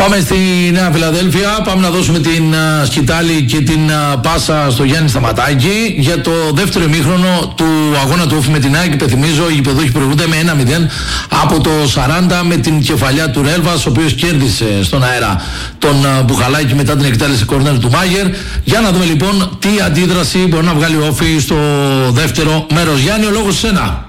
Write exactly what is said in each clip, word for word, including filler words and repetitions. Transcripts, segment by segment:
Πάμε στη Νέα Φιλαδέλφια, πάμε να δώσουμε την uh, σκητάλη και την uh, πάσα στο Γιάννη Σταματάκη για το δεύτερο ημίχρονο του αγώνα του Όφη με την ΑΕΚ. Υπενθυμίζω, οι γηπεδούχοι προηγούνται με ένα μηδέν από το σαράντα με την κεφαλιά του Ρέλβας, ο οποίος κέρδισε στον αέρα τον uh, Μπουχαλάκη μετά την εκτέλεση κόρνερ του Μάγερ. Για να δούμε λοιπόν τι αντίδραση μπορεί να βγάλει ο Όφη στο δεύτερο μέρος. Γιάννη, ο λόγος σε σένα.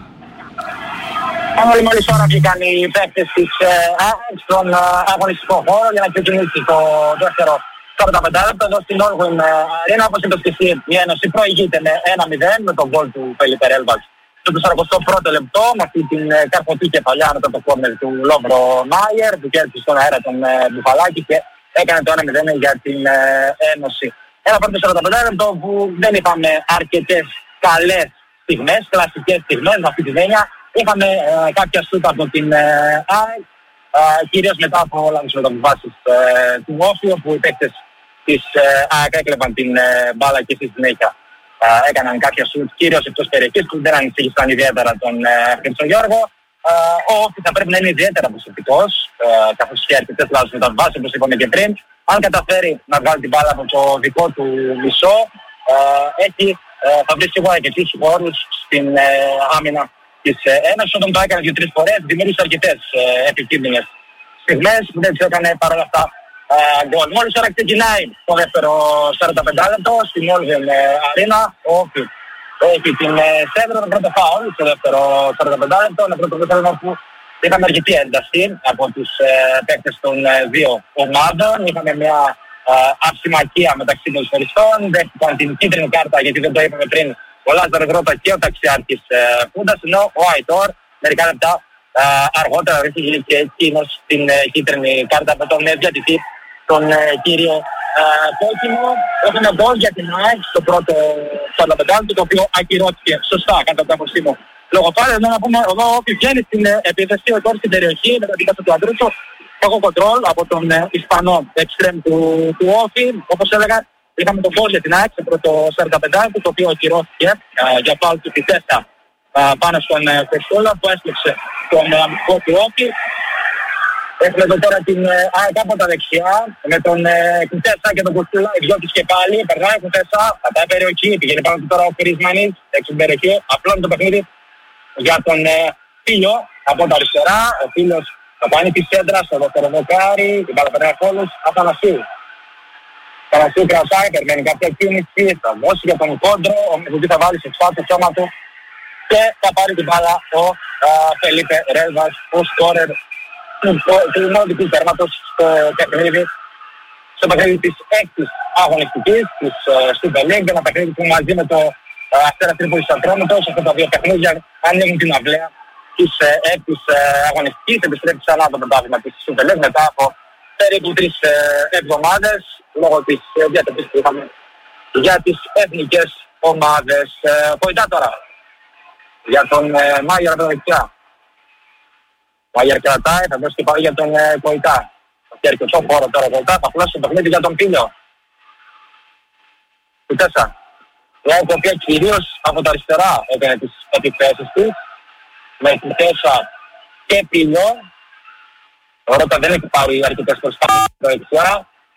Όλη μόλις ώρα βγήκαν οι παίκτες της ΑΕΚ στον αγωνιστικό χώρο για να ξεκινήσει το δεύτερο σαράντα πέντε λεπτό εδώ στην Όλγουιν Αρίνα. Όπως είπε και η Ένωση προηγείται με ένα μηδέν με τον γκολ του Φελίπε Ρέλβας στο σαράντα πρώτο λεπτό με αυτή την καρφωτή κεφαλιά μετά το κόρνερ του Λόβρο Μάιερ που κέρδισε στον αέρα τον Μπουχαλάκη και έκανε το ένα μηδέν για την Ένωση. Ένα πρώτο σαράντα πέντε λεπτό που δεν είχαμε αρκετές καλές στιγμές, κλασικές στιγμές με αυτή την έννοια. Είχαμε ε, κάποια σούτα από την ε, ΑΕΚ, ε, κυρίως μετά από όλα τις μεταβιβάσεις ε, του Όφη, όπου οι παίκτες της ε, ΑΕΚ έκλεπαν την ε, μπάλα και στη συνέχεια ε, έκαναν κάποια σούτ, κυρίως εκτός περιοχής, που δεν ανησύχησαν ιδιαίτερα τον ε, Χρυσογιώργο. Ε, ο Όφη θα πρέπει να είναι ιδιαίτερα προσεκτικός, ε, καθώς και αρκετές λάθος μεταβιβάσεις, όπως είπαμε και πριν. Αν καταφέρει να βγάλει την μπάλα από το δικό του μισό, ε, έχει, ε, θα βρει σίγουρα αρκετούς χώρους στην ε, άμυνα της Ένωσης. Όταν το έκανε δύο-τρεις φορές δημιούργησε αρκετές ε, επικίνδυνες στιγμές που δεν τις έκανε παρόλα αυτά γκολ. Μόλις τώρα ξεκινάει το δεύτερο σαράντα πέντε λεπτό στην Όλγουιν Αρίνα. Ο Όφη έχει την σέντρα, το πρώτο φάουλ στο δεύτερο σαράντα πέντε λεπτό. Είναι πρώτο δεύτερο που είχαμε αρκετή ένταση από τους ε, παίκτες των ε, δύο ομάδων. Είχαμε μια ε, αυσιμακία μεταξύ των σφαιριστών. Δέχτηκαν την κίτρινη κάρτα, γιατί δεν το είπαμε πριν, ο Λάζαρος Ρώτα και ο ταξιάρχης Πούντας, ενώ ο Αϊτόρ μερικά λεπτά ε, αργότερα ρίχνει και εκείνος την ε, κίτρινη κάρτα με τον ε, διατητή, τον ε, κύριο ε, Κόκκινο. Έχουμε γκολ για την ΑΕΚ στο πρώτο σαράντα πέντε λεπτό, το οποίο ακυρώθηκε σωστά κατά την άποψή μου. Λόγω πάλι, εδώ να πούμε, εδώ Όφη βγαίνει στην ε, επίθεση, ο Αϊτόρ στην περιοχή με την κάτω του Αντρούτσο. Έχω κοντρόλ από τον ε, Ισπανό εξτρέμ του, του Όφη, όπως έλεγα. Είχαμε τον γκολ για την ΑΕΚ στο πρώτο σαράντα πέντε, το οποίο ακυρώθηκε uh, για φάουλ του Πιτέστα uh, πάνω στον Φεστούλα uh, που έστρεψε τον αμυντικό του Όφη. Έχουμε εδώ τώρα την uh, ΑΕΚ από τα δεξιά με τον Κουτέσσα uh, και τον Κουτούλα. Εκδιώτης και πάλι, περνάει ο Κουτέσσα, κατά περιοχή, πηγαίνει πάνω του τώρα ο Φυρισμανής, έξω την περιοχή, απλώνει το παιχνίδι για τον uh, Φίλιο από τα αριστερά. Ο Φίλιος θα κάνει τη σέντρα στο δεύτερο δοκάρι, την μπάλα περνάει από όλους, Αθανασίου. Καρασίου κρατάει, περιμένει κάποια κίνηση, θα δώσει για τον κόντρο, ο Μεσουτή θα βάλει σε ξάτο σώμα του και θα πάρει την μπάλα ο Φελίπε Ρέλβας, ο σκόρερ του μοναδικού τέρματος στο παιχνίδι, στο παιχνίδι της έκτης αγωνιστικής της Super League, ένα παιχνίδι που μαζί με το Αστέρα Τρίπολης Ατρόμητος, αυτά τα δύο παιχνίδια ανοίγουν την αυλαία της έκτης αγωνιστικής, επιστρέφει ξανά το πρωτάθλημα της Super League μετά από περίπου τρεις εβδομάδες λόγω της διατροπής που είχαμε για τις εθνικές ομάδες. Κοϊτά τώρα για τον Μάγερ από τα δεξιά. Μάγερ κρατάει, θα δώσει και πάλι για τον Κοϊτά. Θα φτιάξει το χώρο τώρα Κοϊτά, θα φλάσει το παιχνίδι για τον Πίλιο. Του τέσσερα. Μια η οποία κυρίως από τα αριστερά έκανε τις επιθέσεις της με του τέσσερα και Πίλιο. Ο Ρώτα δεν έχει πάρει αρκετές προσπάθειες στο δεξιά.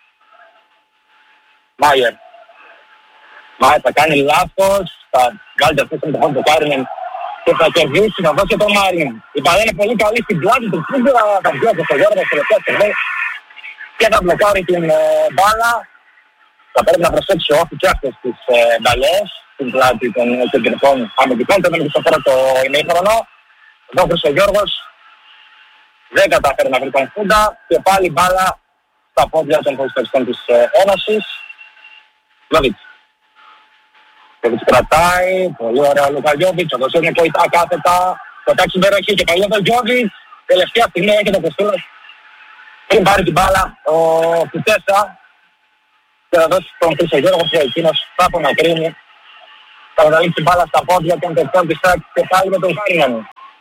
Μάιερ. Μάιερ θα κάνει λάθος, θα βγάλει το αυτός με το χώρο του Κάρινεν και θα κερδίσει, θα δώσει το Μάριν. Η παρέα είναι πολύ καλή στην πλάτη του Φούγκρα, θα βγει από το Γιώργο στο τελευταίο στιγμή και θα μπλοκάρει την ε, μπάλα. Θα πρέπει να προσέξει ο Όφη και αυτές τις ε, μπαλές στην πλάτη των κεντρικών αμυντικών. Θα δούμε στο πρώτο ημίχρονο. Εδώ ο Γιώργος δεν κατάφερε να βρει τον Φούντα και πάλι μπάλα στα πόδια των ποδοσφαιριστών της ε, Ένωσης. Λόβιτς. Λόβιτς κρατάει, πολύ ωραία ο Λουκαγιώβιτς, ο Δοσός είναι Κοϊτά κάθετα, κοτάξει την περιοχή και παλιό τον Γιώβιτς, τελευταία στιγμή έρχεται ο Κοστούλας. Πριν πάρει την μπάλα ο Κουτέσσα και θα δώσει τον Χρυσογιώργο που εκείνος θα απομακρύνει. Θα καταλήξει την μπάλα στα πόδια των παιχτών της ΑΕΚ και πάλι με τον Κάρινεν.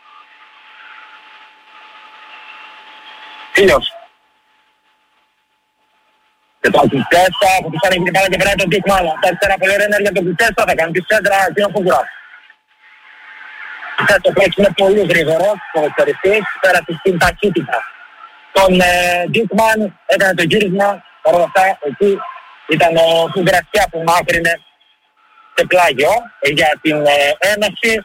Φίλιος. Και το Κουτέσσα που τους ανοίγει την μπάλα και περνάει τον Τικμάλα. Θα έρθει ένα πολύ ωραία ενέργεια τον Κουτέσσα, θα κάνει τη σέντρα εκείνο που γράφει. Κουτέσσα που έτσι είναι πολύ γρήγορος, ο εξαριστής, πέρασε στην ταχύτητα τον Ντίκμαν, έκανε το γύρισμα. Παρ' όλα αυτά, εκεί ήταν ο Κουγκρασιά που μάκρυνε σε πλάγιο για την ένωση.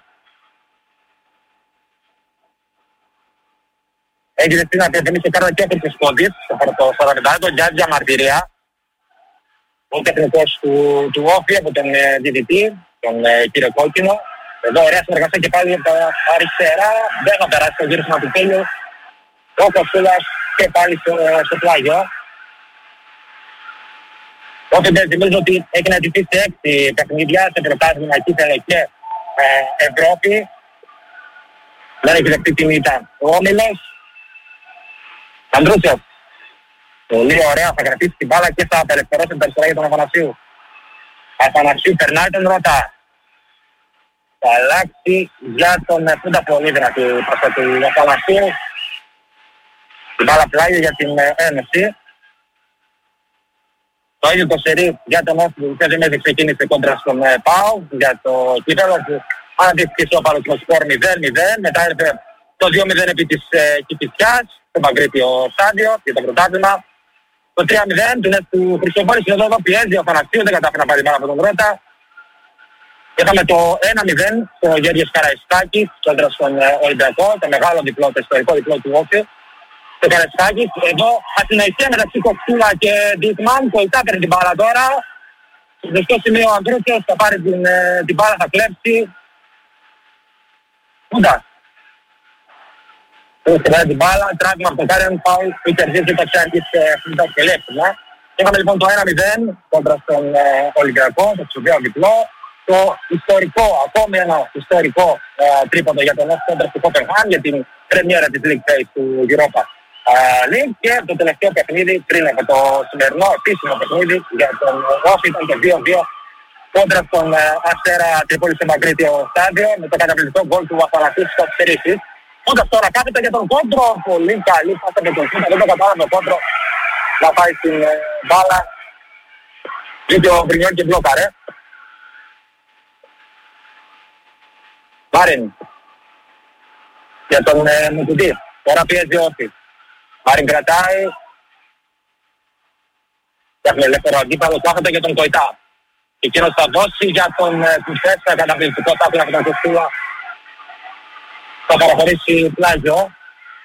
Έγινε στην απευθυνή κάρτα και από Σκόντης, στο πρώτο σαράντα πέντε, για διαμαρτυρία. Ο τεχνικός του, του Όφη από τον ε, διδυτή, τον ε, κύριο Κόκκινο. Εδώ ωραία συνεργασία και πάλι από τα αριστερά. Δεν θα περάσει το γύρισμα του τέλειου. Ο Κοστούλας και πάλι στο, στο πλάγιο. Όφη δεν θυμίζω ότι έχει να τυπήσει έξι παιχνίδια σε πρωτάθλημα, κύπελλο και ε, Ευρώπη. Δεν έχει δεχτεί την ήττα ο Όμιλος. Αντρούσιος. Πολύ ωραία, θα κρατήσει την μπάλα και θα απελευθερώσει την αριστερά για τον Αθανασίου. Αθανασίου περνάει τον Ρώτα. Θα αλλάξει για τον Φούντα, πολύ δυνατή προς του Αθανασίου. Την μπάλα πλάγιο για την Ένωση. Το ίδιο το σερί για τον Όφη που δεν έχει ξεκίνησε κόντρα στον ΠΑΟ για το κύπελλο που αντίστοιχε όπαλο στο σκορ μηδέν μηδέν. Μετά έρθει το δύο μηδέν επί της Κηφισιάς στο Παγκρίτιο στάδιο για το πρωτάθλημα. Το τρία μηδέν του Χρυσοπόλης εδώ, εδώ πιέζει ο Θανασίου, δεν κατάφερε να πάρει μάνα από τον Ρώτα. Είχαμε το ένα μηδέν στο Γέργιος Καραϊσκάκης, κόντρα στον Ολυμπιακό, το μεγάλο διπλό, το ιστορικό διπλό του Όφη. Το Καραϊσκάκης, εδώ αστυναϊκία μεταξύ Κοκτούλα και Ντίκμαν, το Ιτάπερ την μπάλα τώρα. Στο δεστό σημείο ο Αντρούσιος θα πάρει την, την μπάλα, θα κλέψει. Κούντα. Έχει την μπάλα, τράβημα από το Κάριον, Πάουλ, που κερδίζει το Τσέρκης και Λεύσινα. Είχαμε λοιπόν το ένα μηδέν κόντρα στον Ολυμπιακό, το ψηφίο διπλό. Το ιστορικό, ακόμη ένα ιστορικό ε, τρίποντο για τον Όφη κόντρα του Κόπενχαμ για την πρεμιέρα της League Phase του Europa ε, League. Και το τελευταίο παιχνίδι πριν από το σημερινό επίσημο παιχνίδι για τον Όφη ήταν το δύο δύο κόντρα στον ε, Αστέρα Τρίπολη σε Μαγκρίτιο στάδιο με το καταπληκτικό γκολ του Αθανασίου στις καθυστερήσεις. Όντας τώρα κάθεται για τον Κόντρο, πολύ καλή πάσα με τον Κόντρο, δεν το κατάλαβε ο Κόντρο να πάει στην ε, μπάλα. Βγήκε ο Βρινιόν και μπλόκαρε. Μάριν για τον ε, Μουκουτή, τώρα πιέζει Όφη. Μάριν κρατάει. Φτιάχνει ελεύθερο αντίπαλο, κάθεται για τον Κοϊτά. Εκείνος θα δώσει για τον ε, Κουτσέστα, καταπληκτικό τάπλα από τον Κοστούλα. Θα παραχωρήσει πλάγιο.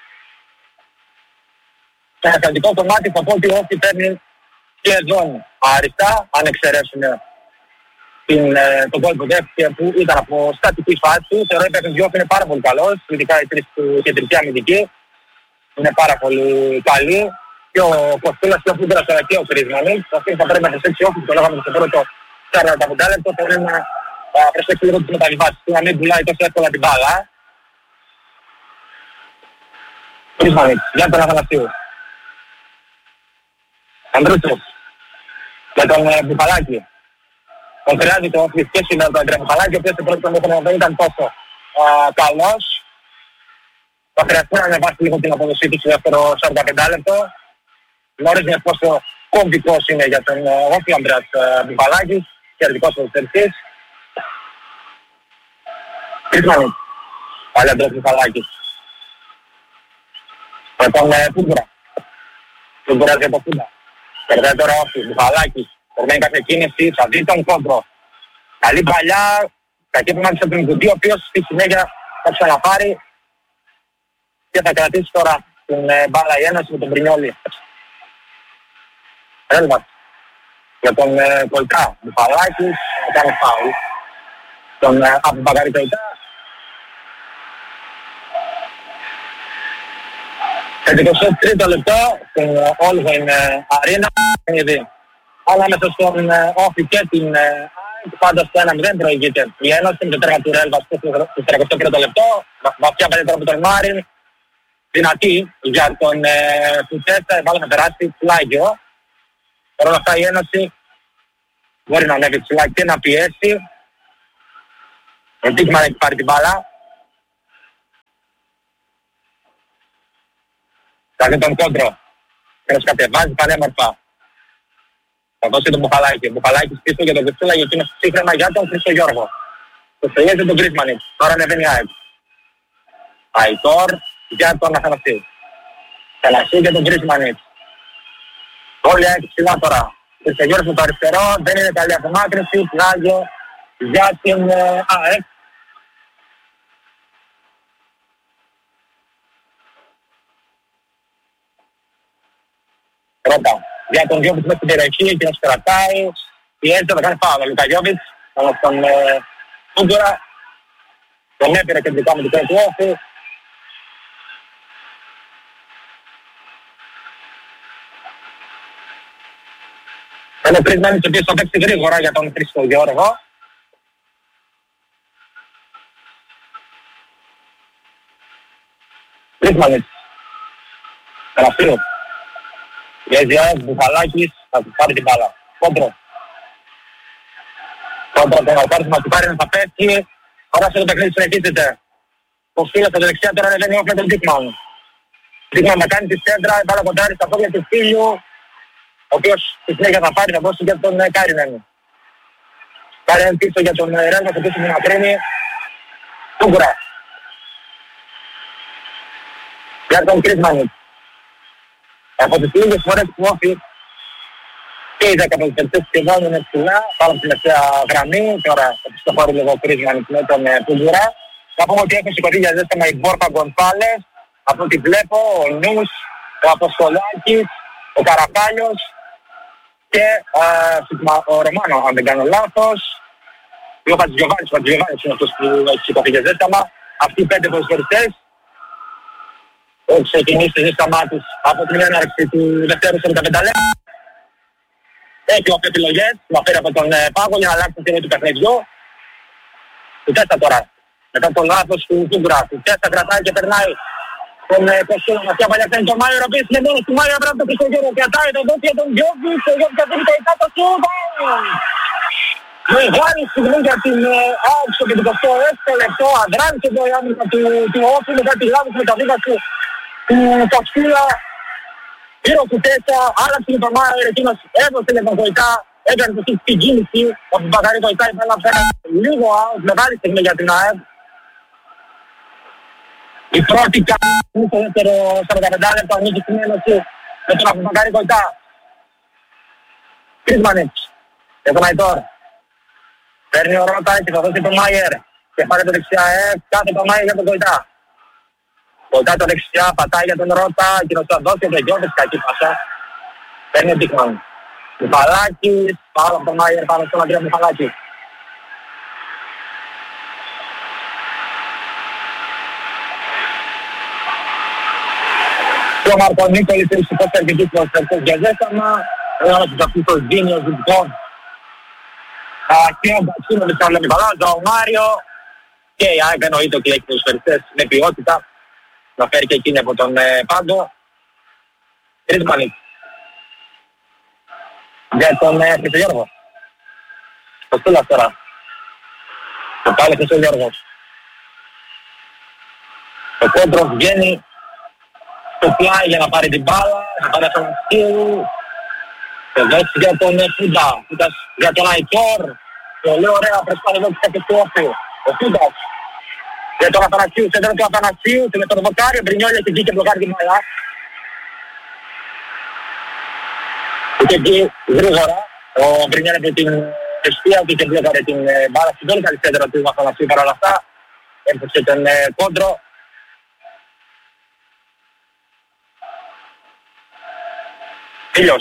Σε ένα κρατικό κομμάτι θα πω ότι Όφη παίρνει σχεδόν άριστα, αν εξαιρέσουμε την, τον γκολ που δέχτηκε που ήταν από στατική φάση. Θεωρώ ότι ο Όφη είναι πάρα πολύ καλός, ειδικά η τρεις του κεντρική αμυντική. Είναι πάρα πολύ καλή. Και ο Κοστούλας και ο Φούντρας και ο Κρίσμανης. Αυτοί θα πρέπει να προσέξει Όφη, το λέγαμε στο πρώτο σαράντα πέντε λεπτό, πρέπει να προσέξει λίγο τις μεταβιβάσεις, να μην πουλάει τόσο εύκολα την μπάλα. Κρίσμανης, για τον Αθανασίου. Ανδρούτσος, για τον Μπουφαλάκη. Τον χρειάζεται το Όφη και σήμερα τον Αντρέα Μπουφαλάκη, ο οποίος σε πρώτο μήχρονο δεν ήταν τόσο α, καλός. Θα χρειαστεί να ανεβάσει λίγο την αποδοσή του στο δεύτερο σαράντα πέντε λεπτό. Γνωρίζουμε πόσο κομβικός είναι για τον Όφη ο Ανδρέας Μπουφαλάκης, κερδικός ποδοσφαιριστής. Κρίσμανης, πάλι Ανδρέας Μπουφαλάκης. Με τον Πούγκουρα. Πούγκουρας για το Φούντα. Περνάει τώρα Όφη, Μπουφαλάκης. Περνάει κάθε κίνηση, θα δει τον Κόντρο. Καλή παλιά, κακή που μάθησε τον Κουτί, ο οποίος στη συνέχεια θα ξαναπάρει και θα κρατήσει τώρα την ε, μπάλα η Ένωση με τον Πρινιόλη. Έλβας για τον ε, Κολκά, Μπουφαλάκης, θα κάνει φάουλ. Τον ε, από Μπαγκαρή Κολκά. Σε είκοσι τρία λεπτό, στην Όλβεν Αρίνα, είναι ανάμεσα στον Όφη και την ΑΕΚ, πάντα στο ένα μηδέν προηγείται η Ένωση με το τέρμα του Ρέλβα στο τριάντα τρία λεπτό, βαθιά παλιά από τον Μάριν, δυνατή για τον Κουτσέστα, βάλει να περάσει πλάγιο. Παρ' όλα αυτά η Ένωση μπορεί να ανέβει ψηλά και να πιέσει. Ο Ντίκμαν έχει πάρει την μπάλα. Θα δει τον Κόντρο, και κατεβάζει πανέμορφα. Θα δώσει τον Μπουφαλάκη. Ο Μπουφαλάκης πίσω για τον Κρυστούλα γιατί είναι σύγχρονα για τον Χρήστο Γιώργο. Το στελίζει τον Κρίσμανη. Τώρα ανεβαίνει η ΑΕΚ. Αϊτόρ για τον Αθανασίου. Θανασίου και τον Κρίσμανιτς. Όλοι έξι ψηλά τώρα. Και σε Γιώργος με το αριστερό, δεν είναι καλή απομάκρυνση, πλάγιο για την ε, ΑΕΚ. Ρώτα, για τον Γιώβιτς μέσα στην περιοχή και μας κρατάει. Πιέζει, θα κάνει φάουλ ο Λουκα Γιώβιτς, όμως τον ε, Τούγκορα. Τον έπαιρε κεντρικά με την πρώτη όφη. Είναι πριν μένει ο οποίος θα παίξει γρήγορα για τον Χρήστο Γιώργο. Κρίσμανιτς. Γραφείο. Γεζιάς, Μπουχαλάκης, θα του πάρει την μπάλα. Κόντρο. Κόντρο τον Ορκάρης μας του πάρει να θα πέφτει. Τώρα σε το παιχνίδι συνεχίζεται. Ο Φίλος στα δεξιά τώρα δεν είναι όφη με τον Δίκμαν. Δίκμαν να κάνει τη σέντρα, η μπάλα κοντάρει στα πόδια του Φίλιου. Ο οποίος στη συνέχεια θα πάρει να δώσει για τον Κάρινεν. Κάρινεν πίσω για τον Ρέγκο, ο οποίος είναι μακρύνει. Τούγκουρα. Για τον Κρίσμανιτς. Από τις λίγες φορές που όφη και οι δέκα πολιτευτές σχεδόν είναι ψηλά, πάνω από την τελευταία γραμμή. Τώρα θα τους το πάρει λίγο ο Κρίσμανιτς με τον Τούγκουρα. Θα πούμε ότι έχουν σηκωθεί για ζέσταμα η Μπόρφα Γκονφάλες. Από ό,τι βλέπω, ο Νους, ο Αποστολάκης, ο Καραπάλιος και α, ο Ρωμάνο, αν δεν κάνω λάθος. Ο Πατζιωβάνης, ο Πατζιωβάνης είναι αυτός που έχει σηκωθεί για ζέσταμα. Αυτοί οι πέντε ποδοσφαιριστές έχουν ξεκινήσει τη ζέσταμά τους από την έναρξη του δευτέρου σαράντα πέντε λεπτά. Έχει όποιες επιλογές, να φέρει από τον ε, Πάγο για να αλλάξει την τιμή του παιχνιδιού. Του Τέστα τώρα, μετά το λάθος του Τούγκουρα. Του Τέστα κρατάει και περνάει τον Κωστούλα Μαθιά Παλιά, κάνει τον Μάιο, ο οποίος είναι μόνος του Μάιο, πρέπει να το πει στον Γιώργο. Κρατάει τον δότη για τον Γιώργος, ο Γιώργος καθόλου το ητά το σούδα. Μεγάλη στιγμή για την άοξο και την εικοστό έκτο λεπτό. Αδράνησε το άμυνα του Όφη μετά τη λάβηση με τα δίκα του Κωστούλα. Γύρω του Τέστα, άλλαξε με τον Μάιο, εκείνος έδωσε με τον Βοητά. Έκανε το στην κίνηση, ο Μπακαρή Βοητά ήθελε να φέρει λίγο άοξ, μεγάλη στιγμή για την ΑΕΠ. Η πρώτη κάρτα στο δεύτερο σαράντα πέντε λεπτό ανήκει στην ένωση με τον Αποπακάρη Κοϊτά. Κρίσμανιτς και τον Αϊτόρ. Παίρνει ο Ρώτα και θα δώσει τον Μάιερ. Και πάρε το δεξιά, ε, κάθε το Μάιερ για τον Κοϊτά. Κοϊτά το δεξιά, πατάει για τον Ρώτα, εκείνος θα δώσει τον Γιώβιτς, κακή πάσα. Παίρνει ο Ντίκμαν. Μιχαλάκης, πάνω από τον Μάιερ, πάνω στον Αντρέα Μιχαλάκη. Ο Μαρκονίκολης έχει σηκώσει αρκετούς προσφερτές για ζέσταμα. Ένας τους αυτούς ο Ζήνιος, Ζουτικών. Και ο Μπατσίνο, ο Λεμιβαλάζα, ο Μάριο. Και η ΑΕΚ εννοείται ότι έχει προσφερτές με ποιότητα. Να φέρει και εκείνη από τον ε, Πάντο. Κρίσμανιτς. Για τον ε, Χρυσογιώργο. Το στήλας τώρα. Το πάλι Χρυσογιώργος. Ο Κόντρος βγαίνει στο πλάι για να πάρει την μπάλα, θα πάρει αυτόν τον σκύλου. Το δώσει για τον Φούντα, Φούντας για τον Αϊτόρ. Πολύ ωραία προσπάθεια εδώ και στο Όφη. Ο Φούντας για τον Αθανασίου, σέντρα του Αθανασίου, με τον Βοκάρι, ο Μπρινιόλια και εκεί και μπλοκάρει την μπάλα. Και εκεί γρήγορα, ο Μπρινιόλια με την αιστεία του και μπλοκάρει την μπάλα. Στην πολύ καλή σέντρα του Αθανασίου παρόλα αυτά. Έφτασε τον Κόντρο. Φίλος.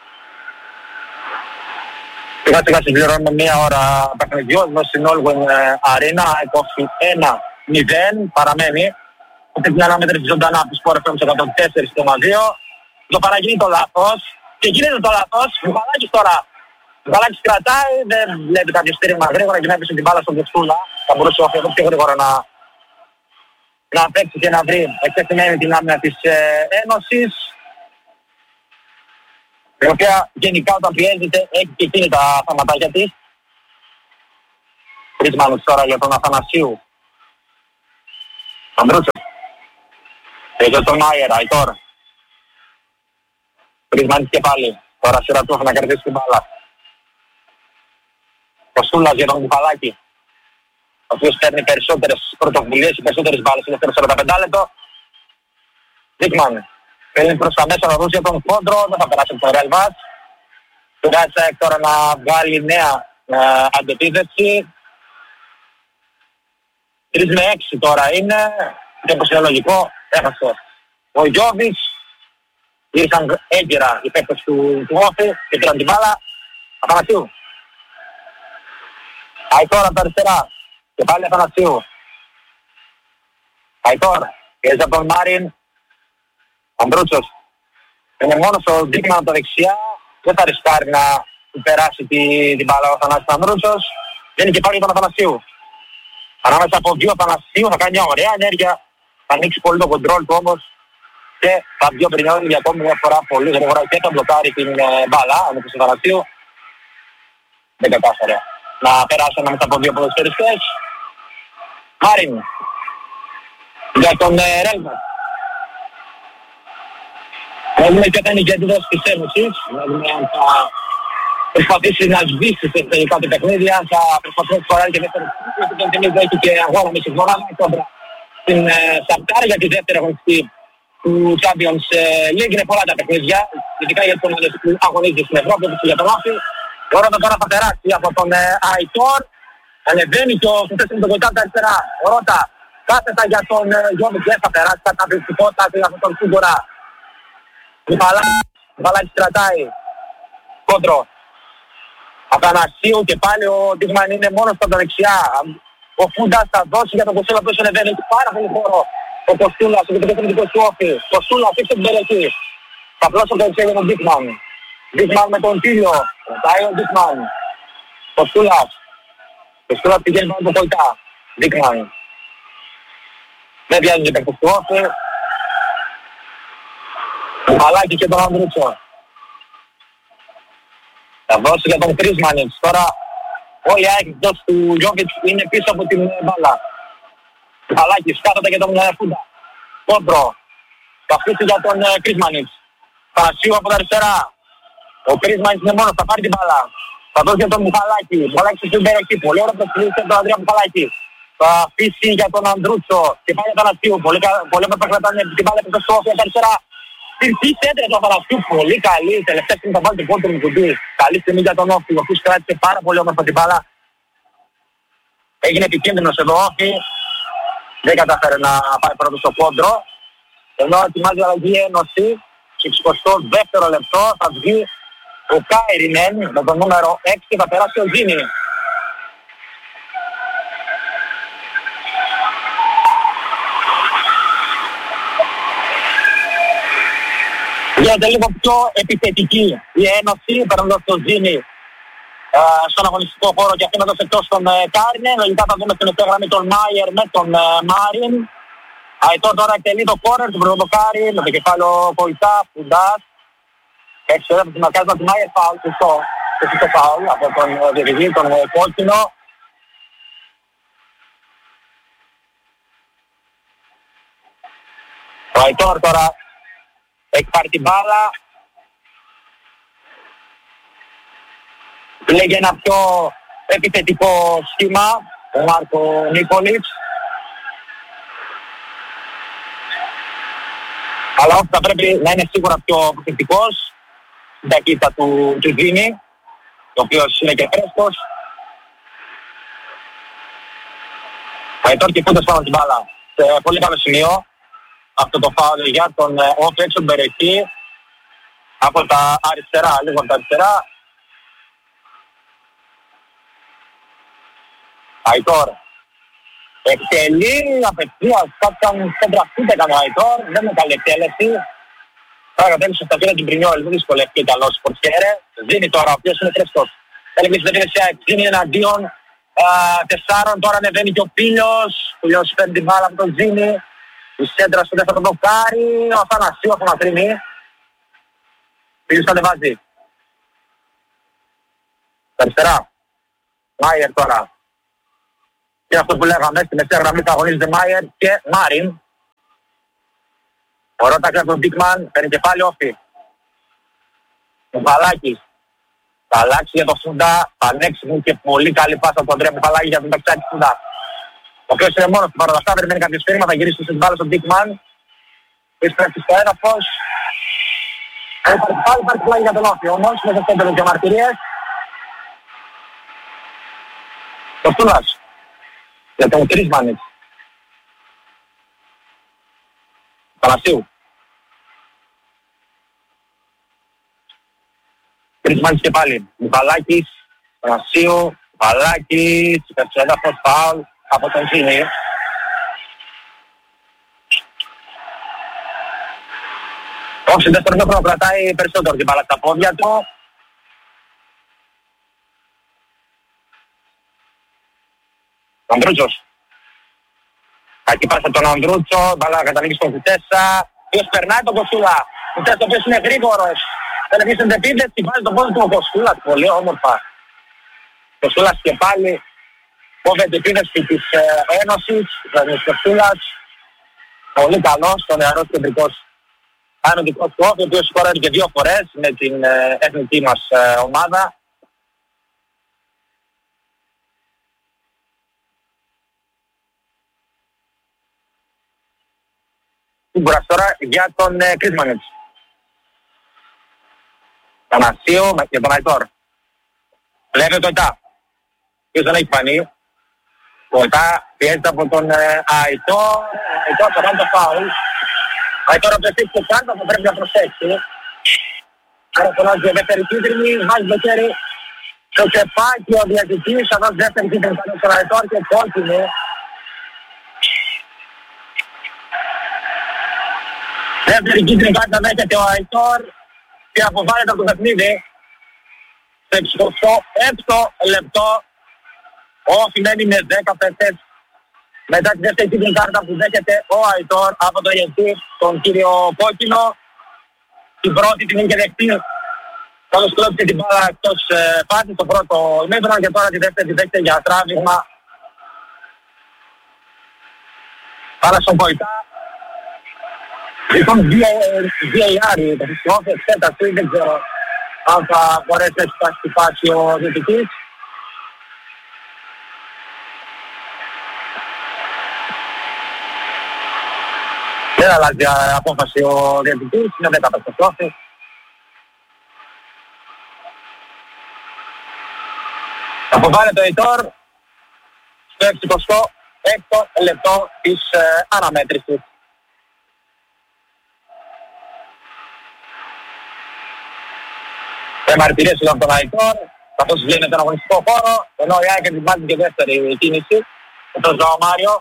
Σιγά σιγά συμπληρώνουμε μία ώρα παιχνιδιού εδώ στην Όλγουεν Αρένα, είκοσι ένα μηδέν παραμένει. Αυτή την ανάμετρηση ζωντανά από τους Sport εφ εμ εκατόν τέσσερα κόμμα δύο. Το παραγίνει το λάθος και γίνεται το λάθος. Μπουχαλάκης τώρα. Μπουχαλάκης κρατάει, δεν βλέπει κάποιο στήριγμα γρήγορα και να έπεισε την μπάλα στον Κοστούλα. Θα μπορούσε ο Φιωδός πιο γρήγορα να, να παίξει και να βρει εκτεθειμένη την άμυνα της ε, Ένωσης. Η οποία γενικά όταν πιέζεται έχει και εκείνη τα θαματάκια της. Κρίσμανιτς τώρα για τον Αθανασίου. Ανδρούτσος. Και για τον Μάιερ, Αϊτόρ. Κρίσμανιτς και πάλι. Τώρα σειρά του να κερδίσει την μπάλα. Κωστούλας για τον Μπουχαλάκη. Ο οποίος παίρνει περισσότερες πρωτοβουλίες, περισσότερες μπάλες στο δεύτερο σαράντα πέντε λεπτό. Δίκμαν. Θέλει προς τα μέσα να δώσει για τον Κόντρο, δεν θα περάσει από τον Ρεάλ Βας. Τουλάχιστον τώρα να βγάλει νέα ε, αντεπίθεση. τρία με έξι τώρα είναι, και όπως είναι λογικό, έχασε ο Γιώβης. Ήρθαν έγκαιρα οι παίκτες του, του Όφη και πήραν την μπάλα. Αθανασίου. Αϊτόρ από τα αριστερά. Και πάλι Αθανασίου. Αϊτόρ. Πιέζει από τον Μάριν. Ανδρούτσος. Είναι μόνος ο Ντίκμαν από τα δεξιά. Δεν θα ρισκάρει να του περάσει την, την μπάλα ο Αθανάσης Ανδρούτσος. Βγαίνει και πάλι για τον Αθανασίου. Ανάμεσα από δύο Αθανασίου θα κάνει μια ωραία ενέργεια. Θα ανοίξει πολύ το κοντρόλ του όμως. Και θα βγει ο Μπρινιόλη για ακόμη μια φορά πολύ γρήγορα και θα μπλοκάρει την ε, μπάλα ανάμεσα στο Αθανασίου. Δεν κατάφερε να περάσει ανάμεσα από δύο ποδοσφαιριστές. Μάριν. Για τον ε, Ρέλμα. Να δούμε ποια θα είναι η κέντρος της Ένωσης. Να δούμε αν θα προσπαθήσει να σβήσει σε τελικά του παιχνίδια. Αν θα προσπαθήσει να σκοράρει και δεύτερο. Γιατί τον Τιμής έχει και αγώνα με συμφωνάδα κόντρα στην Σαπτάρ για τη δεύτερη αγωνιστή του Champions League. Είναι πολλά τα παιχνίδια, ειδικά για τον που αγωνίζει στην Ευρώπη, όπως και για τον Όφη. Ο Ρώτα τώρα θα περάσει από τον Αϊτόρ. Ανεβαίνει και ο Κουτές με τον Κοϊτά τα αριστερά. Ο Ρώτα κάθετα για τον Γιώβη και θα περάσει τα καταπληκτικότητα από τον Σούγκορα. Βαλάκης κρατάει. Κόντρο. Αθανασίου και πάλι ο Ντίγμαν είναι μόνος από τα δεξιά. Ο Φούντας θα δώσει για τον Κοστούλα που ανεβαίνει. Έχει πάρα πολύ χώρο. Ο Κοστούλας, ο κεντρικό του Όφη. Κοστούλας, έξω την περιοχή. Θα πλώσω το δεξιά για τον Ντίγμαν. Ντίγμαν με τον Τίλιο. Ρωτάει ο Ντίγμαν. Κοστούλας. Κοστούλας πηγαίνει πάνω από το Κοϊτά. Ντίγμαν. Δεν βιάζει το του Όφη. Ο Μαλάκη και τον Ανδρούτσο. Θα δώσει για τον Κρίσμανιτς. Τώρα όλοι οι άεκτος του Γιώβιτς είναι πίσω από την μπάλα. Ο Μαλάκης κάθεται για τον Φούντα. Κόντρο. Θα αφήσει για τον Κρίσμανιτς. Φανασίου από τα αριστερά. Ο Κρίσμανιτς είναι μόνος, θα πάρει την μπάλα. Θα δώσει για τον Μουχαλάκη. Μουχαλάκη στην περιοχή. Πολύ ωραία προσφυλή για τον Ανδρέα Μουχαλάκη. Θα αφήσει για τον Ανδρούτσο. Και πάλι για τον Αστίου. Πολύ ωραία που κρατάνε την μπάλα από το Σόφι από τα αριστερά. Στην σέντρα του Αθανασίου, πολύ καλή. Τελευταία στιγμή θα βάλει την πόρτα του κουμπί. Καλή στιγμή για τον Όφη, ο οποίος κράτησε πάρα πολύ όμορφα την μπάλα. Έγινε επικίνδυνος εδώ ο Όφη. Δεν κατάφερε να πάει πρώτο στο κόντρο. Ενώ ετοιμάζει αλλαγή η Ένωση. Στο εικοστό δεύτερο λεπτό θα βγει ο Κάιρινεν με τον νούμερο έξι και θα περάσει ο Ζήνη. Γίνεται λίγο πιο επιθετική η Ένωση, παίρνοντας το Ζήνη ε, στον αγωνιστικό χώρο και αφήνοντας εκτός τον ε, Κάρινεν. Λογικά θα δούμε στην γραμμή τον Μάιερ με τον ε, Μάριν. Αϊτόρ τώρα εκτελεί το κόρνερ του Πρωτοκάρι με το κεφάλαιο Κοϊτά, Φουντάς. Έτσι ωραία που τη μαρκάρισμα του Μάιερ φάουλ, σωστό. Σωστό φάουλ από τον ε, διαιτητή, τον ε, κόκκινο. Ο Αϊτόρ τώρα έχει πάρει την μπάλα. Λέγει ένα πιο επιθετικό σχήμα ο Μάρκο Νίκολιτς. Αλλά όχι θα πρέπει να είναι σίγουρα πιο επιθετικός στην ταχύτητα του Τζουζίνη, ο οποίος είναι και φρέσκος. Θα τώρα και Φούντας πάνω στην μπάλα. Σε πολύ καλό σημείο αυτό το φάουλ για τον Όφη έξω την περιοχή από τα αριστερά, λίγο από τα αριστερά. Αϊτόρ εκτελεί απευθείας κάποιον κέντρα φούτα έκανε ο Αϊτόρ, δεν είναι καλή εκτέλεση. Τώρα κατέληξε στα πήρα την Πρινιόλη, δεν δυσκολεύτηκε καλός Πορτιέρε. Δίνει τώρα, ο οποίος είναι φρέσκος. Θέλει μια συνδεδεύση, δίνει εναντίον τεσσάρων, τώρα ανεβαίνει και ο Πίλιος. Ο Πίλιος παίρνει την μπάλα από τον Ζήνη. Η σέντρα στο δεύτερο δοκάρι, ο Αθανασίου από μακρινή. Πίλιος κατεβάζει. Στα αριστερά. Μάιερ τώρα. Και αυτό που λέγαμε, στη μεσαία γραμμή θα αγωνίζεται Μάιερ και Μάριν. Ο Ρώτα κλέβει τον Ντίκμαν, παίρνει και πάλι Όφη. Ο Βαλάκης. Θα αλλάξει για τον Φούντα, θα ανέξει και πολύ καλή πάσα από τον Ανδρέα Μουχαλάκη για τον ταξιάκι Φούντα. Ο οποίος είναι μόνος του παρόλα αυτά, περιμένει κάποιο σφαίρημα, θα γυρίσει στις μπάλες στον Ντίκμαν. Εισπρέπει στο έδαφος. Πάλι υπάρχει πλάγι για τον Όφη, όμως με αυτές τις διαμαρτυρίες. Το Στούλας, για τον Κρίσμανιτς. Πανασίου. Κρίσμανιτς και πάλι. Μιχαλάκης, Πανασίου, Μιχαλάκης, υπερψέδαφος, φάουλ από τον Ζήνη. Όχι, δεύτερο μέτρο κρατάει περισσότερο την μπάλα στα πόδια του. Ο Ανδρούτσος. Κακή πάσα τον Ανδρούτσο, μπάλα καταλήγει στον Κουτέσα. Ποιος περνάει τον Κοσούλα. Κουτέσα ο οποίος είναι γρήγορος. Δεν αφήσει την επίθεση, βάζει τον πόδι του ο Κοσούλας. Πολύ όμορφα. Κοσούλας και πάλι κόβεται την επίθεση της ε, Ένωσης, της Κοσούλας. Πολύ καλός, ο νεαρός κεντρικός αμυντικός του Όφη, ο οποίος σκοράρει και δύο φορές με την ε, εθνική μας ε, ομάδα. Κούμπουρας τώρα για τον ε, Κρίσμανιτς. Πανασίου για τον Αϊτόρ. Βλέπει το Ιτά. Ποιος δεν έχει φανεί. Το Ιτά πιέζεται από τον ε, Αϊτόρ. Αϊτόρ θα κάνει το φάουλ. Αϊτόρ από το εσείς που κάντα θα πρέπει να προσέξει. Άρα φωνάζει για δεύτερη κίτρινη. Βάζει το χέρι στο τσεπάκι ο διαιτητής. Θα δώσει δεύτερη κίτρινη στον Αϊτόρ και κόκκινη. Δεύτερη κίτρινη κάρτα δέχεται ο Αϊτόρ και αποβάλλεται από το παιχνίδι. Σε εξήντα έξι λεπτό ο Όφη μένει με δέκα παίκτες. Μετά τη δεύτερη κίτρινη κάρτα που δέχεται ο Αϊτόρ από το διαιτητή, τον κύριο Κόκκινο. Την πρώτη την είχε δεχτεί. Καλώς κλώπησε την μπάλα εκτός ε, πάτης στο πρώτο ημίχρονο και τώρα τη δεύτερη τη δέχεται για τράβηγμα. Πάρα στον Κοϊτά. Λοιπόν, βι έι αρ, το χρησιμοποιώ εξέταση, δεν ξέρω αν θα μπορέσει να εξετάσει ο διαιτητής. Δεν αλλάζει απόφαση ο διαιτητής, είναι δέκα πεντακόσια. Αποβάλλεται ο Αϊτόρ στο εξήντα έξι λεπτό της ε, αναμέτρησης. Μαρτυρίες ήταν τον Αϊτόρ, καθώς βγαίνει τον αγωνιστικό χώρο, ενώ η ΑΕΚ ετοιμάζει και δεύτερη κίνηση με τον Ζωά Μάριο.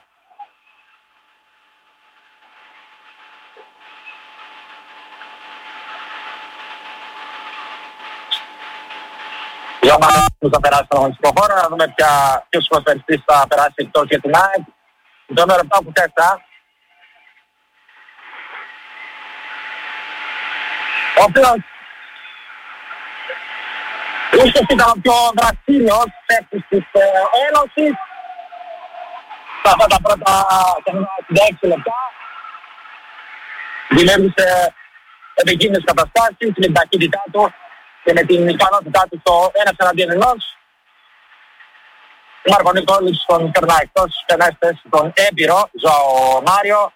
Ζωά Μάριο θα περάσει στον αγωνιστικό χώρο, να δούμε ποια, ποιος προσφερστής θα περάσει εκτός για την ΑΕΚ. Το νούμερο επτά που τέσσερα. Ο οποίος ίσως ήταν ο πιο δραστήριος παίκτης της Ένωσης σε αυτά τα πρώτα εξήντα έξι λεπτά. Δημιούργησε επικίνδυνες καταστάσεις με την ταχύτητά του και με την ικανότητά του στο ένας εναντίον ενός. Ο Μάρκο Νικόλης τον περνάει εκτός και να έστες τον έμπειρο Ζωά Μάριο.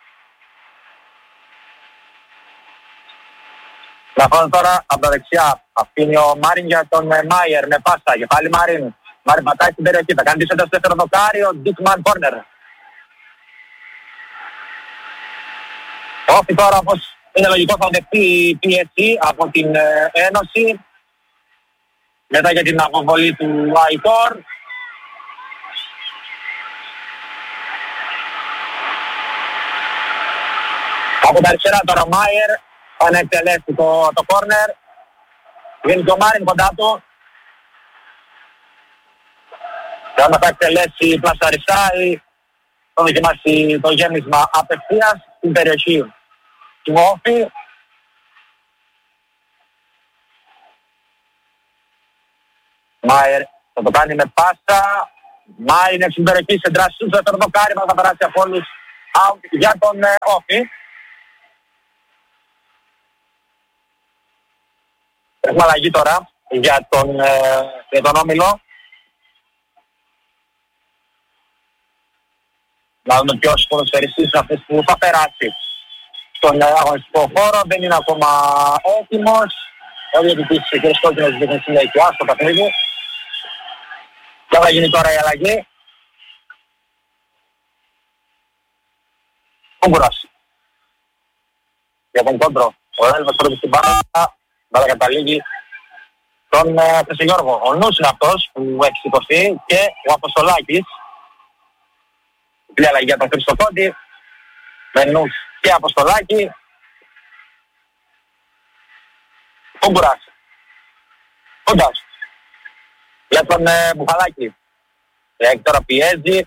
Λαφών τώρα από τα δεξιά αφήνει ο Μάριν για τον Μάιερ με πάσα και πάλι Μάριν. Μάριν πατάει στην περιοχή, θα κάνει τη σέντα στο δεύτερο δοκάρι, ο Ντίκμαν κόρνερ. Όφη τώρα όπως είναι λογικό θα δεχτεί πίεση από την ε, Ένωση μετά για την αποβολή του Αϊτόρ. Από τα αριστερά τώρα ο Μάιερ θα να εκτελέσει το, το κόρνερ. Βγαίνει το Μάριν κοντά του. Και άμα θα εκτελέσει πλασαριστά ή θα δοκιμάσει το γέμισμα απευθείας στην περιοχή του Όφη. Μάιερ θα το κάνει με πάσα. Μάιερ είναι στην περιοχή σε δράση στο δεύτερο δοκάρι, θα περάσει από όλους out για τον ε, Όφη. Έχουμε αλλαγή τώρα για τον, ε, για τον Όμιλο. Να δούμε ποιος ποδοσφαιριστής αυτές που θα περάσει στον αγωνιστικό χώρο, δεν είναι ακόμα έτοιμος. Ο διαιτητής ο κ. Κόκκινος δείχνει συνέχεια στο παιχνίδι. Και θα γίνει τώρα η αλλαγή. Κούμπουρας. Για τον κόντρο. Ο Έλβας πρώτη στην μπάλα. Μπάλα καταλήγει τον Χρυσογιώργο. Ο Νους είναι αυτός που έχει σηκωθεί και ο Αποστολάκης. Η αλλαγή για τον Χριστοκόντη. Με Νους και Αποστολάκη. Κούμπουρας. Κούντας. Για τον ε, Μπουχαλάκη. Έχει τώρα πιέζει.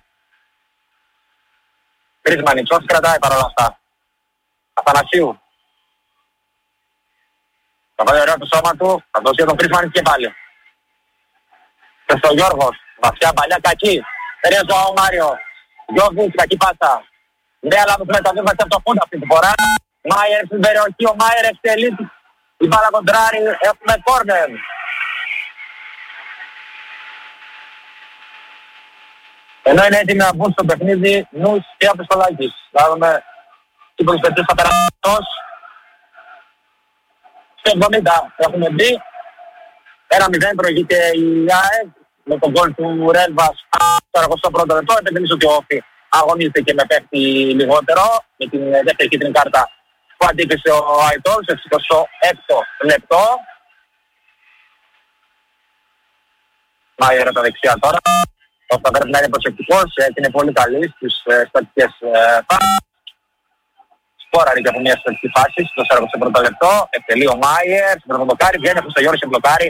Κρίσμανιτσός κρατάει παρόλα αυτά. Αθανασίου. Θα πάει ωραία το σώμα του. Θα δώσει τον Κρίσμανιτς και πάλι. Και στο Γιώργος. Βαθιά παλιά κακή. Τερέζο ο Μάριο. Γιώργος κακή πάσα. Ναι, αλλά με τα βήματα από το Κούντα αυτή τη φορά. Μάιερ στην περιοχή. Ο Μάιερ εξελίσσει. Η μπάλα κοντράρει. Έχουμε κόρνερ. Ενώ είναι έτοιμοι να μπουν στο παιχνίδι Νους και Αποστολάκης. Θα δούμε τι προσπαθείς θα περάσει αυτός. Στο εβδομήντα έχουμε μπει. ένα μηδέν προηγείται η ΑΕΚ με τον γκολ του Ρέλβας στο εικοστό πρώτο λεπτό. Επενδύμιζω ότι ο Όφη αγωνίζεται και με πέφτει λιγότερο με την δεύτερη κίτρινη κάρτα που αντίκρισε ο Αϊτόρ στο εικοστό έκτο λεπτό. Μάγερα τα δεξιά τώρα. Θα πρέπει να είναι προσεκτικός, είναι πολύ καλή στις στατικές φάσεις. Σπόραρε και από μια στατική φάση στο σαράντα πρώτο λεπτό. Εκτελεί ο Μάιερ, στον πρώτο μπλοκάρι, βγαίνει από το Γιώργο σε μπλοκάρι.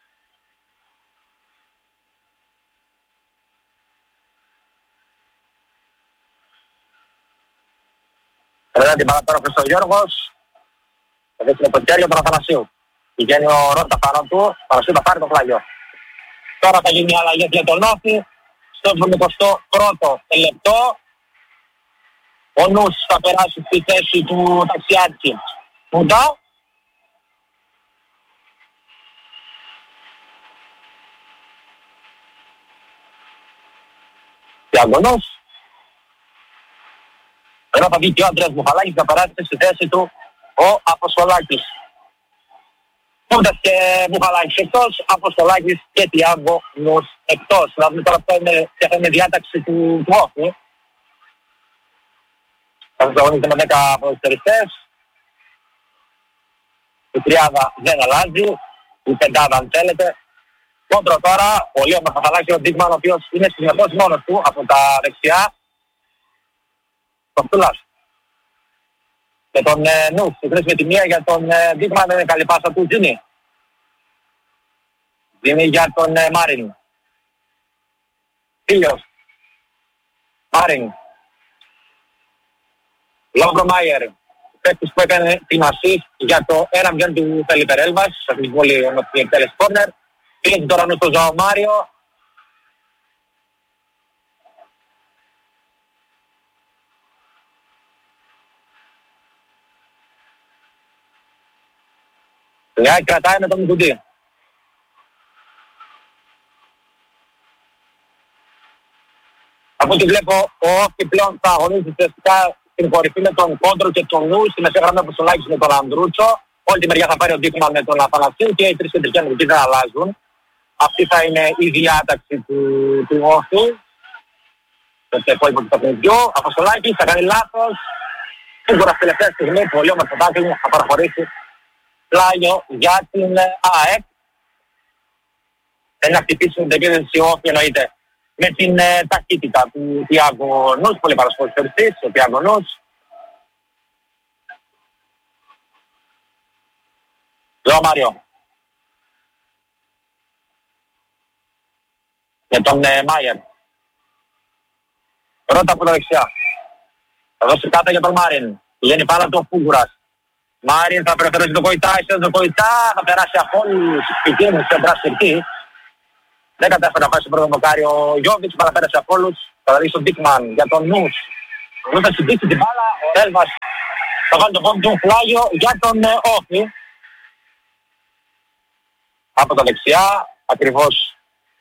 Πρέπει την μπάλα τώρα προς τον Γιώργος. Θα δείξει με το χέρι τον Αθανασίου. Πηγαίνει ο Ρώτα πάνω του, ο Αθανασίου θα πάρει το φλάγιο. Τώρα θα γίνει η αλλαγή για τον Όφη. Στο εβδομηκοστό πρώτο λεπτό. Ο Νους θα περάσει στη θέση του Ταξιάτικη. Μουντά. Διαγωνός. Ενώ θα βγει και ο Αντρέας Μπουχαλάκης θα περάσει στη θέση του ο Αποστολάκης. Μούντας και Μπουχαλάκης εκτός, Αποστολάκης και Τιάγκο Νους εκτός. Να δούμε τώρα αυτό είναι, και θα είναι διάταξη του, του Όφη. Θα αγωνίζεται με δέκα ποδοσφαιριστές. Η τριάδα δεν αλλάζει. Η πεντάδα αν θέλετε. Κόντρο τώρα, ο Λίον Μαχαθαλάκη, ο Ντίγμαν, ο οποίος είναι συνεχώς μόνος του από τα δεξιά. Κοστούλας. Και τον ε, Νους, η χρήση με τη μία για τον ε, Ντίγμαν, δεν είναι καλή πάσα του Τζίνι. Τζίνι για τον ε, Μάριν. Φίλιος. Μάριν. Λόγκο Μάιερ. Παίκτης που έκανε την ασίστ για το ένα μηδέν του Φελίπερ Έλβας. Σε αυτή την πολύ ομορφή εκτέλεση κόρνερ. Πήγε τώρα στο Ζωάο Μάριο. Λιάκη κρατάει με τον Μικουντή. Από ό,τι βλέπω, ο Όφη πλέον θα αγωνίζει ουσιαστικά στην κορυφή με τον Κόντρο και τον Νου, στη μεσαία γραμμή από τον Λάκης με τον Ανδρούτσο. Όλη τη μεριά θα πάρει ο Ντίκμαν με τον Αθανασίου και οι τρεις κεντρικοί αμυντικοί δεν αλλάζουν. Αυτή θα είναι η διάταξη του, του Όφη. Το υπόλοιπο του παιχνιδιού. Αποστολάκης θα κάνει λάθος. Σίγουρα στη τελευταία στιγμή πολύ όμορφο τάκλινγκ θα παραχωρήσει πλάγιο για την ΑΕΚ. Θέλει να χτυπήσει την επίδεση Όφη εννοείται με την ε, ταχύτητα του Τιάγκο Νους, πολύ παρασποδοσφαιριστής, ο Τιάγκο Νους. Λέω Μάριο. Με τον ε, Μάιερ. Ρώτα από τα δεξιά. Θα δώσει κάτω για τον Μάριν. Πηγαίνει πάνω του ο Φούγκουρας. Μάριν θα προφερώσει τον Κοϊτά, είσαι τον Κοϊτά, θα περάσει από όλους τους πηγαίνους σε μπρασιρκή. Δεν κατάφερε να πάει στο πρώτο δοκάρι ο Γιώβιτς, παραπέρασε από όλους. Θα δει στον Ντίκμαν για τον Νους. Ο Νους θα συμπτύξει την μπάλα, ο Έλβας θα βάλει το πόδι του φλάγιο για τον ε, Όφη. Από τα δεξιά, ακριβώς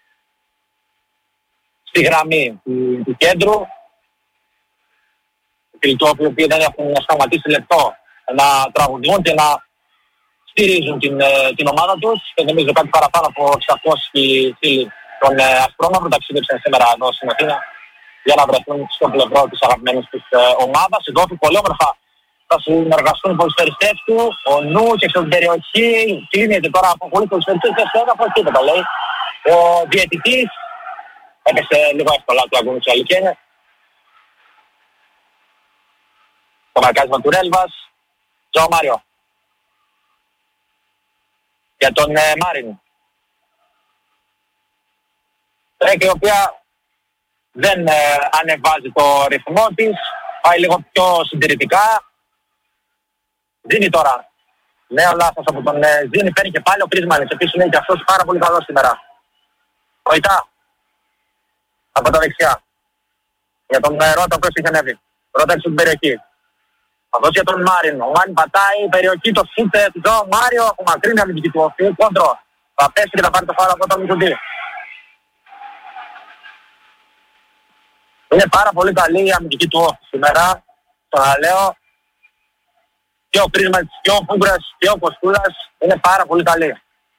στη γραμμή του, του κέντρου. Οι Όφη, οι οποίοι δεν έχουν σταματήσει λεπτό να τραγουδούν και να στηρίζουν την, την ομάδα τους. Και νομίζω κάτι παραπάνω από εξακόσιοι φίλοι των Ασπρόμαυρων ταξίδεψαν σήμερα εδώ στην Αθήνα για να βρεθούν στο πλευρό της αγαπημένης της ομάδας. Εδώ πολύ όμορφα θα συνεργαστούν οι ποδοσφαιριστές του, ο Νου και στην περιοχή κλείνεται τώρα από πολλοί ποδοσφαιριστές και στο έδαφος, τίποτα λέει. Ο διαιτητής έπεσε λίγο εύκολα του Αγγούνου Αλικένε. Το μαρκάρισμα του Ρέλβας, Ζωο Μάριο. Για τον ε, Μάριν. Τρέκη η οποία δεν ε, ανεβάζει το ρυθμό της, πάει λίγο πιο συντηρητικά. Δίνει τώρα. Νέο λάθος από τον ε, Ζήνη, παίρνει και πάλι ο Κρίσμανης, επίσης είναι και αυτός πάρα πολύ καλός σήμερα. Βοητά. Από τα δεξιά. Για τον ε, Ρώτα που έχει ανέβει. Ρώτα έξω την περιοχή. Θα δώσει για τον Μάριν. Ο Μάριν πατάει, περιοχή το σούτε του Ζωο Μάριο, απομακρύνει αμυντική του οφή, κόντρο. Θα πέσει και θα πάρει το φάουλ από τον Μιζουντή. Είναι πάρα πολύ καλή η αμυντική του οφή σήμερα. Το λέω. Και ο Κρίσμανς και ο Φούγκρας και ο Κοστούλας είναι πάρα πολύ καλοί.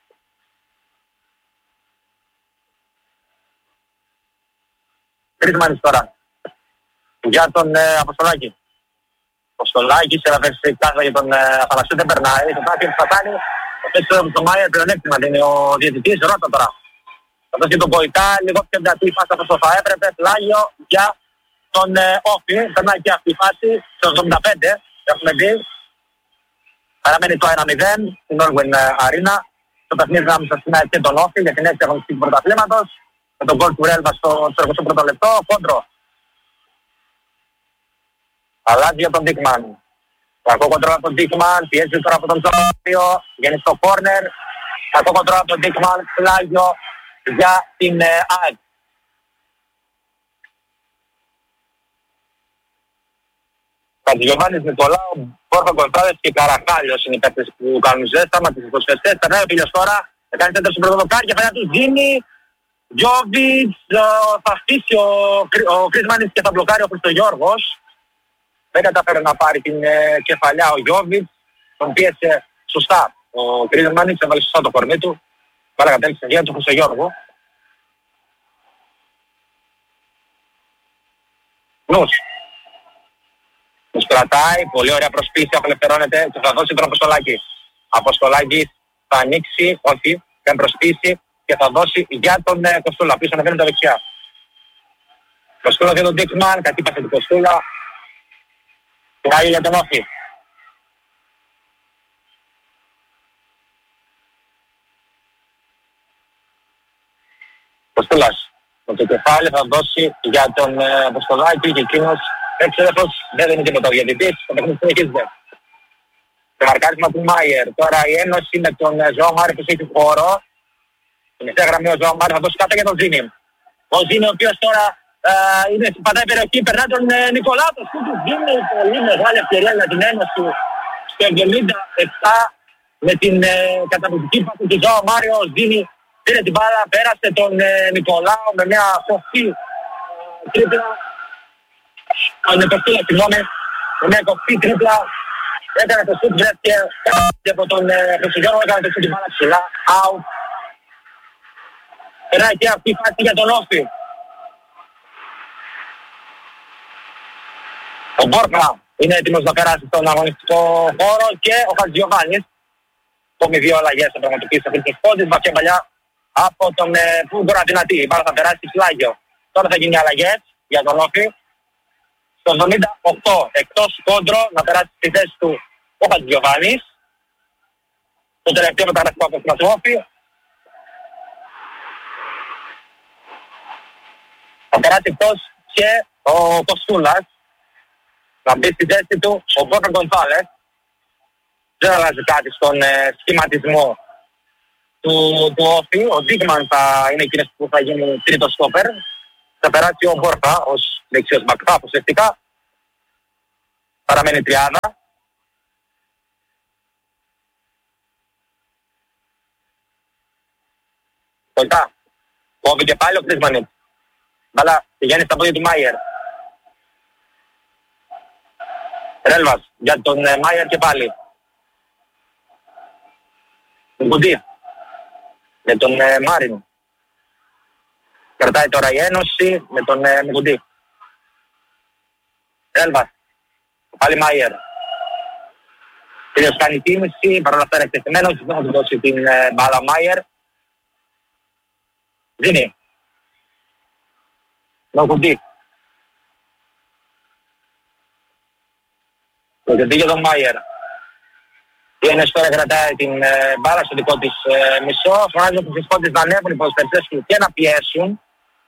Κρίσμανς τώρα. Για τον ε, Αποστολάκη. Ο Στολάκης έλαβε κάθα για τον Αθανασίου, δεν περνάει. Το τάφι που θα κάνει, ο πέστος του Μάια πλεονέκτημα, είναι ο διαιτητής, Ρώτα τώρα. Θα δώσει τον Βοητά, λίγο πιο εντατή φάση όπως το θα έπρεπε, πλάγιο για τον Όφη. Περνάει και αυτή η φάση, στο εβδομήντα πέντε, έχουμε δει. Παραμένει το ένα μηδέν στην Όλγουιν Αρίνα. Το παιχνίδι ανάμεσα στην ΑΕΚ και τον Όφη για την έξι αγωνιστική του πρωταθλήματος. Με τον γκολ του Ρέλβα στο εικοστό πρώτο λεπτό, κόντρο. Αλλάζει για τον Ντίκμαν. Κακό κοντρόλ από τον Ντίκμαν. Πιέζει τώρα από τον Ζώριο. Βγαίνει στο κόρνερ. Κακό κοντρόλ από τον Ντίκμαν. Πλάγιο για την ΑΕΚ. Κατζιωβάνης Νικολάου, Πόρφα Γκονθάδες και Καραχάλιος είναι οι παίκτες που κάνουν ζέστα. Μα τις υποσχεστές. Περνάει ο Πίλιος τώρα. Θα κάνει τέτοιο στον πρωτοδοκάρι και φαίνεται του Τζίνι. Γιώβιτς. Θα αφήσει ο, ο Κρίσμανης και θα μπλοκάρει ο Χριστογιώργος. Δεν καταφέρει να πάρει την ε, κεφαλιά ο Γιώβιτς, τον πίεσε σωστά. Ο Κρίσμανης έβαλε σωστά το κορμί του. Βάλα κατέληξε για τον Χρυσογιώργο. Νους. Νους κρατάει, πολύ ωραία προσπίση, απελευθερώνεται και θα δώσει τον Αποστολάκη. Αποστολάκης θα ανοίξει, όχι, θα προσπίσει και θα δώσει για τον ε, Κοστούλα. Πίσω ανεβαίνει τα δεξιά. Κοστούλα για τον Ντίκμαν, κατήπασε την Κοστούλα. Πάει για τον Όφη. Κοστούλας. Με το κεφάλι θα δώσει για τον ε, Αποστολάκη και εκείνος έξεδεφος δεν είναι τίποτα ο διαιτητής. Το παιχνίδι συνεχίζεται. Το μαρκάρισμα του Μάιερ. Τώρα η ένωση με τον ε, Ζωο Μάριο που έχει χώρο. Στην μεσαία γραμμή ο Ζωο Μάριο θα δώσει κάτω για τον Ζήνη. Ο Ζήνη ο οποίος τώρα Uh, είναι πατάει περιοχή, περνά τον uh, Νικολάου, το σκούτου δίνει πολύ μεγάλη ευκαιρία για την ένωση στο εβδομήντα επτά με την uh, καταπληκτική πάση του Ζωο Μάριο. Δίνει, πήρε την μπάλα, πέρασε τον uh, Νικολάου με μια κοφτή uh, τρίπλα. Αν είναι κοφτή, συγγνώμη, με μια κοφτή τρίπλα. Έκανε το σούτ, βρέθηκε από τον uh, Χρυσογιώργο, έκανε το σούτ την μπάλα ψηλά, out. Περνάει και αυτή η φάση για τον Όφη. Ο Μπόρκα είναι έτοιμος να περάσει στον αγωνιστικό χώρο και ο Χατζιωβάνης. Ακόμη δύο αλλαγές θα πραγματοποιήσει αυτή τη σπόντη. Βαθιά παλιά από τον Φούγκορα δυνατή. Η μπάλα θα περάσει πλάγιο. Τώρα θα γίνει αλλαγές για τον Όφη. Στο εβδομήντα οκτώ εκτός κόντρο να περάσει στη θέση του ο Χατζιωβάνης. Το τελευταίο μεταγραφικό από τον Όφη. Θα περάσει εκτός και ο Κοστούλας. Θα μπει στη θέση του ο Πόρφα Γκονθάλες. Δεν αλλάζει κάτι στον ε, σχηματισμό του, του Όφη. Ο Ντίκμαν θα είναι εκείνος που θα γίνει τρίτο στόπερ. Θα περάσει ο Πόρφα ως δεξιός μπακ. Αποσυστικά παραμένει τριάδα. Κοντά. Κόβει και πάλι ο Κρίσμανιτ. Μπαλά πηγαίνει στα πόδια του Μάιερ. Ρέλβας για τον Μάιερ και πάλι. Κουντή για τον Μάριν. Κρατάει τώρα η Ένωση με τον Κουντή. Ρέλβας. Πάλι Μάιερ. Κύριος κάνει κίνηση, παρόλα αυτά είναι εκτεθειμένος, δεν θα του δώσει την μπάλα Μάιερ. Δίνει. Νοκουντή. Νοκουντή για τον Μάιερ. Η Ένωση τώρα κρατάει την μπάλα στο δικό της μισό. Φωνάζει ότι τις πόντες να ανέβουν οι ποδοσφαιριστές και να πιέσουν.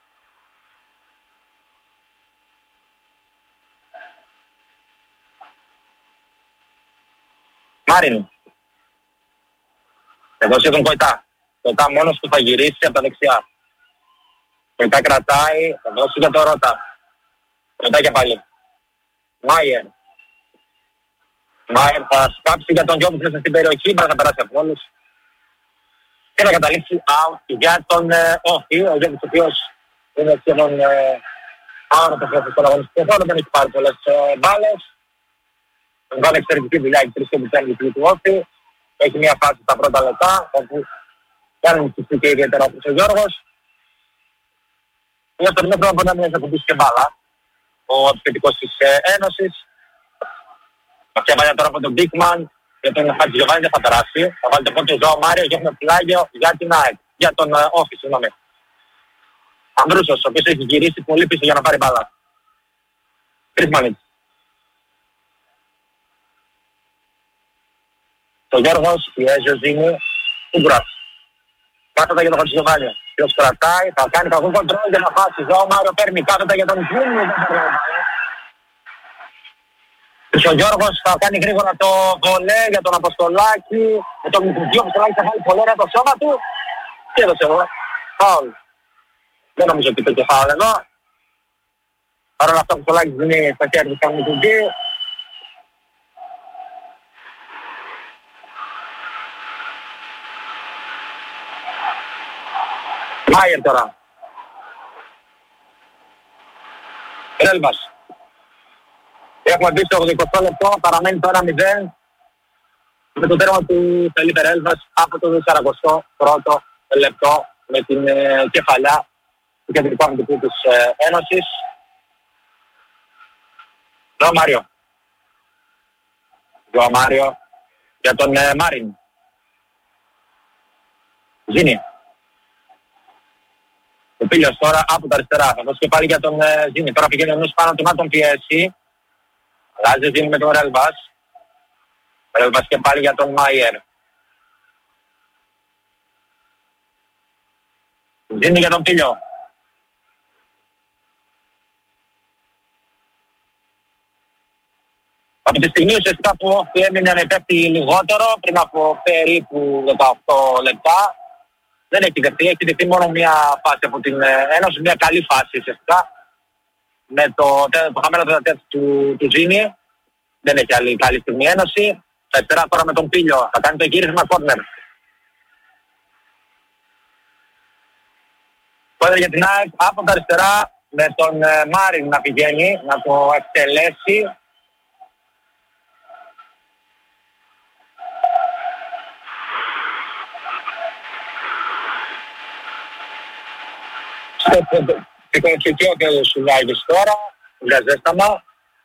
Μάριν. Εδώ σε τον Κοϊτά. Κοϊτά μόνος του θα γυρίσει από τα δεξιά. Κοϊτά κρατάει, θα δώσει για το Ρώτα. Κοϊτά και πάλι. Μάιερ. Μάιερ θα σκάψει για τον Γιώργο μέσα στην περιοχή, bara θα περάσει από όλους. Και θα καταλήξει out για τον Όφη, ο Γιώργος ο οποίος είναι σχεδόν άρα το φρέφος στον αγωνιστικό χώρο, δεν έχει πάρει πολλές μπάλες. Τον κάνει εξαιρετική δουλειά η τρεις και του Όφη. Έχει μια φάση στα πρώτα λεπτά, όπου κάνουν τη και ιδιαίτερα όπως ο Γιώργος. Για τον μέτρο μπορεί να μην έχει ακουμπήσει και μπάλα ο επιθετικός της Ένωσης. Αυτή η τώρα από τον Μπίκμαν για τον Χατζηγιοβάνη δεν θα περάσει. Θα βάλει το πόντο του Ζωά Μάριο και έχουμε πλάγιο για την ΑΕΚ. Για τον Όφη, συγγνώμη. Ανδρούσος, ο οποίος έχει γυρίσει πολύ πίσω για να πάρει μπάλα. Κρίσμανιτς. Το Γιώργος, πιέζει ο Ζήνη, Ούγκρας. Κάθετα για τον Χατζηγιοβάνη. Ποιος κρατάει, θα κάνει κακό κοντρόλ για να φάσει. Ζωά Μάριο παίρνει κάθετα για τον Ζήνη. Ο Γιώργος θα κάνει γρήγορα το βολέ για τον Αποστολάκη. Με τον Μητρουκιό, ο Αποστολάκης θα βάλει πολύ ωραία το σώμα του. Τι έδωσε εδώ, φάουλ. Δεν νομίζω ότι υπήρχε φάουλ εδώ. Παρ' όλα αυτά ο Αποστολάκης δίνει στα χέρια του Μητρουκιό. Μάιερ τώρα. Ρέλβας. Έχουμε μπει στο ογδοηκοστό λεπτό, παραμένει το ένα μηδέν με το τέρμα του Φελίπε Ρέλβας από το σαρακοστό πρώτο λεπτό με την ε, κεφαλιά του κεντρικού αμυντικού της ε, Ένωσης. Ζωά Μάριο. Ζωά Μάριο για τον ε, Μάριν. Ζήνη. Ο Πίλιος τώρα από τα αριστερά. Θα δώσει και πάλι για τον ε, Ζήνη. Τώρα πηγαίνει ο νους πάνω του να τον πιέσει. Αλλάζει Ζήνη με τον Ρέλβας. Ρέλβας και πάλι για τον Μάιερ. Ζήνη για τον Πίλιο. Από τη στιγμή ουσιαστικά που έμεινε να πέφτει λιγότερο πριν από περίπου δεκαοκτώ λεπτά. Δεν έχει δεχτεί, έχει δεχτεί μόνο μια φάση από την Ένωση, μια καλή φάση ουσιαστικά. Με το, το χαμένο τετατέτ του, του Ζήνη. Δεν έχει άλλη καλή στιγμή Ένωση. Θα αριστερά τώρα με τον Πίλιο. Θα κάνει το γύρισμα κόρνερ. Πόδια για την ΑΕΚ από τα αριστερά με τον ε, Μάριν να πηγαίνει, να το εκτελέσει. Στο εξωτικό και ο Σουλάγης τώρα, γαζέσταμα.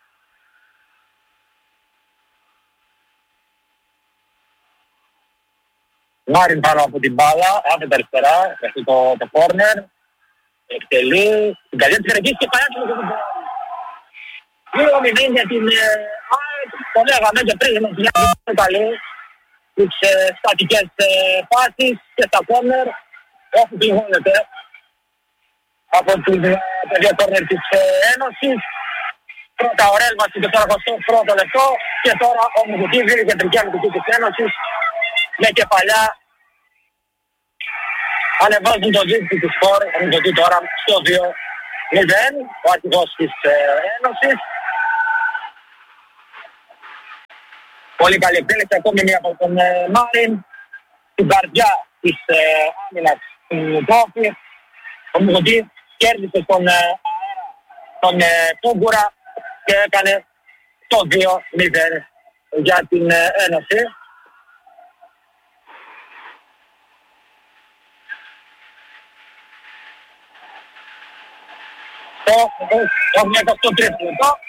Μάριν πάνω από την μπάλα, από τα αριστερά, μέχρι το, το corner. Εκτελεί, την καλιά της Γερακής και πάει άσχημα και τον πόλο. Λίγο μηδέν για την ΑΕΚ, το λέγαμε και πριν, είναι πολύ καλή. Τις ε, στατικές ε, φάσεις και στα corner, όπου πληγώνεται από την παιδιά corner της ε, Ένωσης. Πρώτα ο Ρέλβας και τώρα στο πρώτο λεπτό και τώρα ο Μουκουτής είναι η κεντρική αμυντική της Ένωσης με κεφαλιά. Ανεβάζουν το δίκτυο του σκορ, ο Μουκουτής τώρα στο δύο μηδέν, ο αρχηγός της ε, Ένωσης. Πολύ καλή εκτέλεση, ακόμη μία από τον ε, Μάριν, στην καρδιά της ε, άμυνας του Τόφη. Ο Μουκουτής κέρδισε στον ε, αέρα τον ε, Πούγκουρα και έκανε το δύο μηδέν για την Ένωση. Το έχουμε το τρίτο λεπτό.